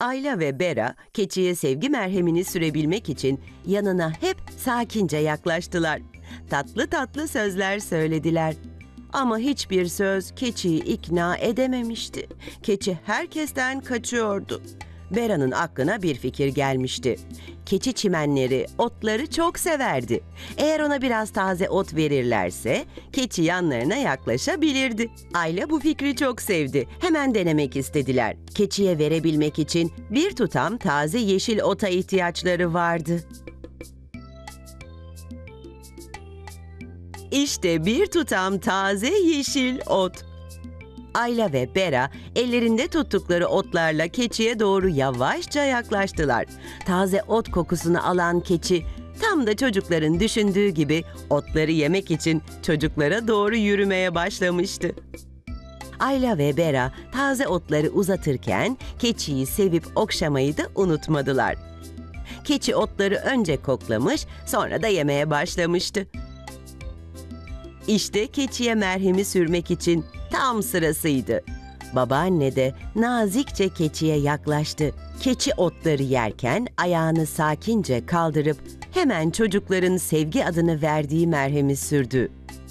Ayla ve Bera, keçiye sevgi merhemini sürebilmek için yanına hep sakince yaklaştılar. Tatlı tatlı sözler söylediler. Ama hiçbir söz keçiyi ikna edememişti. Keçi herkesten kaçıyordu. Bera'nın aklına bir fikir gelmişti. Keçi çimenleri, otları çok severdi. Eğer ona biraz taze ot verirlerse keçi yanlarına yaklaşabilirdi. Ayla bu fikri çok sevdi. Hemen denemek istediler. Keçiye verebilmek için bir tutam taze yeşil ota ihtiyaçları vardı. İşte bir tutam taze yeşil ot. Ayla ve Bera ellerinde tuttukları otlarla keçiye doğru yavaşça yaklaştılar. Taze ot kokusunu alan keçi tam da çocukların düşündüğü gibi otları yemek için çocuklara doğru yürümeye başlamıştı. Ayla ve Bera taze otları uzatırken keçiyi sevip okşamayı da unutmadılar. Keçi otları önce koklamış, sonra da yemeye başlamıştı. İşte keçiye merhemi sürmek için tam sırasıydı. Babaanne de nazikçe keçiye yaklaştı. Keçi otları yerken ayağını sakince kaldırıp hemen çocukların sevgi adını verdiği merhemi sürdü.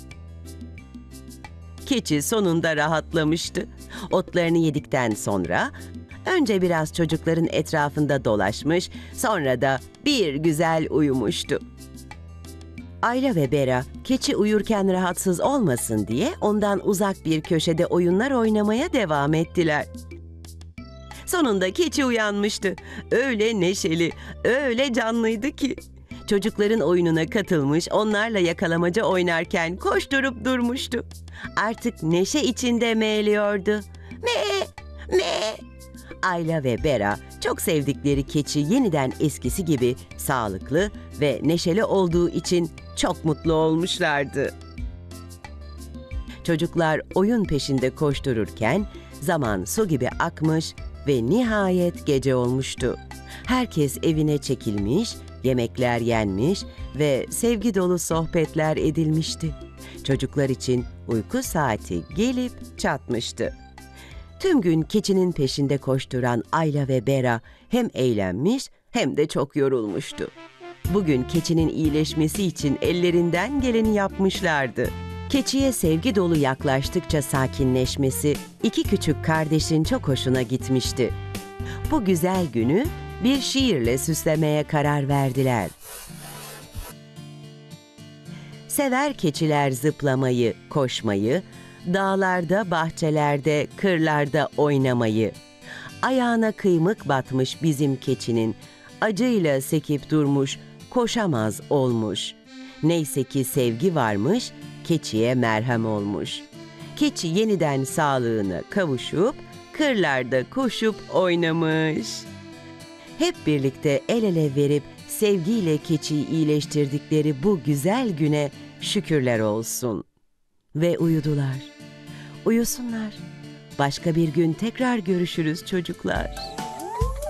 Keçi sonunda rahatlamıştı. Otlarını yedikten sonra önce biraz çocukların etrafında dolaşmış, sonra da bir güzel uyumuştu. Ayla ve Bera, keçi uyurken rahatsız olmasın diye ondan uzak bir köşede oyunlar oynamaya devam ettiler. Sonunda keçi uyanmıştı. Öyle neşeli, öyle canlıydı ki. Çocukların oyununa katılmış, onlarla yakalamaca oynarken koşturup durmuştu. Artık neşe içinde meğliyordu. Me, me. Ayla ve Bera çok sevdikleri keçi yeniden eskisi gibi sağlıklı ve neşeli olduğu için çok mutlu olmuşlardı. Çocuklar oyun peşinde koştururken zaman su gibi akmış ve nihayet gece olmuştu. Herkes evine çekilmiş, yemekler yenmiş ve sevgi dolu sohbetler edilmişti. Çocuklar için uyku saati gelip çatmıştı. Tüm gün keçinin peşinde koşturan Ayla ve Bera hem eğlenmiş hem de çok yorulmuştu. Bugün keçinin iyileşmesi için ellerinden geleni yapmışlardı. Keçiye sevgi dolu yaklaştıkça sakinleşmesi iki küçük kardeşin çok hoşuna gitmişti. Bu güzel günü bir şiirle süslemeye karar verdiler. Sever keçiler zıplamayı, koşmayı, dağlarda, bahçelerde, kırlarda oynamayı. Ayağına kıymık batmış bizim keçinin, acıyla sekip durmuş, koşamaz olmuş. Neyse ki sevgi varmış, keçiye merhem olmuş. Keçi yeniden sağlığına kavuşup, kırlarda koşup oynamış. Hep birlikte el ele verip sevgiyle keçiyi iyileştirdikleri bu güzel güne şükürler olsun. Ve uyudular. Uyusunlar. Başka bir gün tekrar görüşürüz çocuklar.